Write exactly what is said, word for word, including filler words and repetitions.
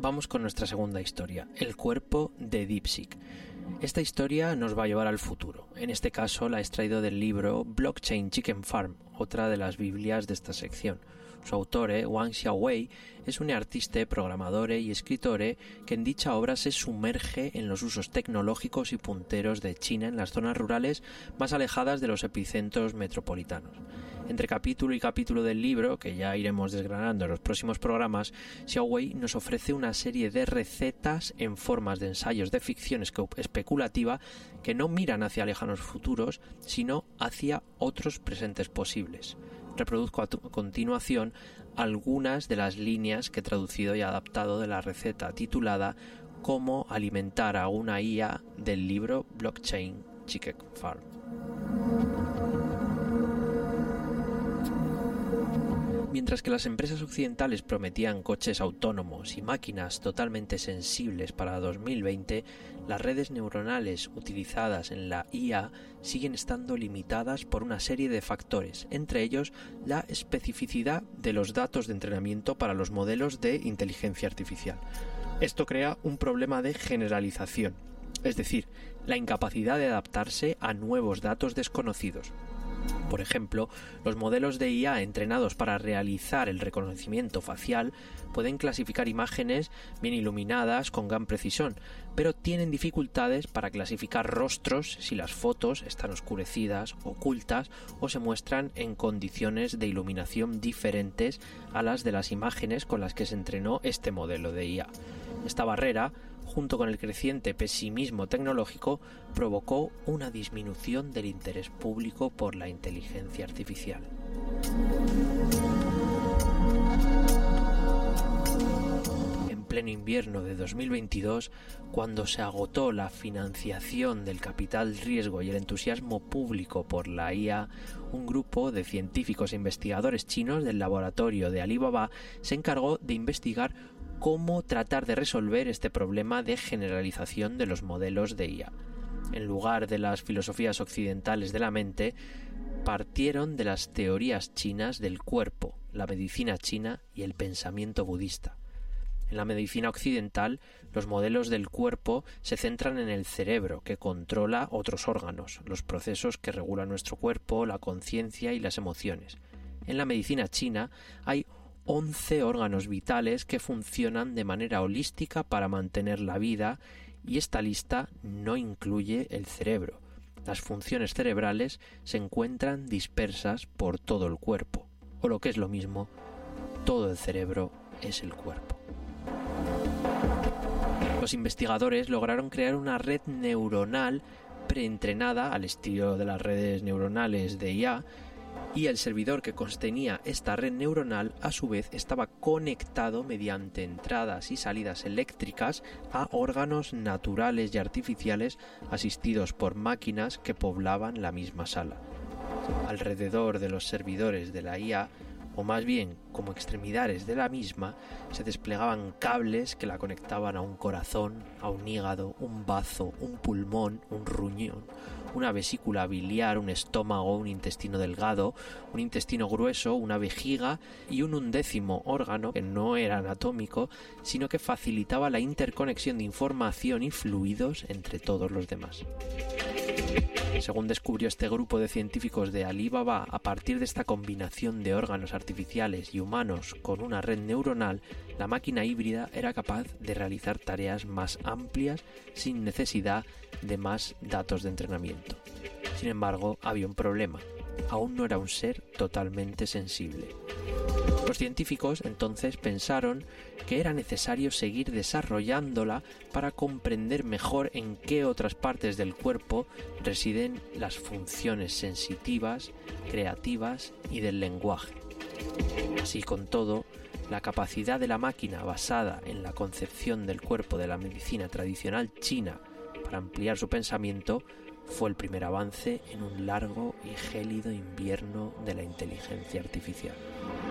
vamos con nuestra segunda historia, el cuerpo de DeepSeek. Esta historia nos va a llevar al futuro. En este caso la he extraído del libro Blockchain Chicken Farm, otra de las biblias de esta sección. Su autor, eh, Wang Xiaowei, es un artista, programador y escritor que en dicha obra se sumerge en los usos tecnológicos y punteros de China en las zonas rurales más alejadas de los epicentros metropolitanos. Entre capítulo y capítulo del libro, que ya iremos desgranando en los próximos programas, Xiaowei nos ofrece una serie de recetas en formas de ensayos de ficción especulativa que no miran hacia lejanos futuros, sino hacia otros presentes posibles. Reproduzco a, a continuación algunas de las líneas que he traducido y adaptado de la receta titulada Cómo alimentar a una I A del libro Blockchain Chicken Farm. Mientras que las empresas occidentales prometían coches autónomos y máquinas totalmente sensibles para dos mil veinte, las redes neuronales utilizadas en la I A siguen estando limitadas por una serie de factores, entre ellos la especificidad de los datos de entrenamiento para los modelos de inteligencia artificial. Esto crea un problema de generalización, es decir, la incapacidad de adaptarse a nuevos datos desconocidos. Por ejemplo, los modelos de I A entrenados para realizar el reconocimiento facial pueden clasificar imágenes bien iluminadas con gran precisión, pero tienen dificultades para clasificar rostros si las fotos están oscurecidas, ocultas o se muestran en condiciones de iluminación diferentes a las de las imágenes con las que se entrenó este modelo de I A. Esta barrera, junto con el creciente pesimismo tecnológico, provocó una disminución del interés público por la inteligencia artificial. En pleno invierno de dos mil veintidós, cuando se agotó la financiación del capital riesgo y el entusiasmo público por la I A, un grupo de científicos e investigadores chinos del laboratorio de Alibaba se encargó de investigar cómo tratar de resolver este problema de generalización de los modelos de I A. En lugar de las filosofías occidentales de la mente, partieron de las teorías chinas del cuerpo, la medicina china y el pensamiento budista. En la medicina occidental, los modelos del cuerpo se centran en el cerebro, que controla otros órganos, los procesos que regulan nuestro cuerpo, la conciencia y las emociones. En la medicina china hay once órganos vitales que funcionan de manera holística para mantener la vida, y esta lista no incluye el cerebro. Las funciones cerebrales se encuentran dispersas por todo el cuerpo, o lo que es lo mismo, todo el cerebro es el cuerpo. Los investigadores lograron crear una red neuronal preentrenada al estilo de las redes neuronales de I A, y el servidor que contenía esta red neuronal a su vez estaba conectado mediante entradas y salidas eléctricas a órganos naturales y artificiales asistidos por máquinas que poblaban la misma sala. Alrededor de los servidores de la I A, o más bien como extremidades de la misma, se desplegaban cables que la conectaban a un corazón, a un hígado, un bazo, un pulmón, un riñón, una vesícula biliar, un estómago, un intestino delgado, un intestino grueso, una vejiga y un undécimo órgano que no era anatómico, sino que facilitaba la interconexión de información y fluidos entre todos los demás. Según descubrió este grupo de científicos de Alibaba, a partir de esta combinación de órganos artificiales y humanos con una red neuronal, la máquina híbrida era capaz de realizar tareas más amplias sin necesidad de más datos de entrenamiento. Sin embargo, había un problema. Aún no era un ser totalmente sensible. Los científicos entonces pensaron que era necesario seguir desarrollándola para comprender mejor en qué otras partes del cuerpo residen las funciones sensitivas, creativas y del lenguaje. Así con todo, la capacidad de la máquina basada en la concepción del cuerpo de la medicina tradicional china para ampliar su pensamiento fue el primer avance en un largo y gélido invierno de la inteligencia artificial.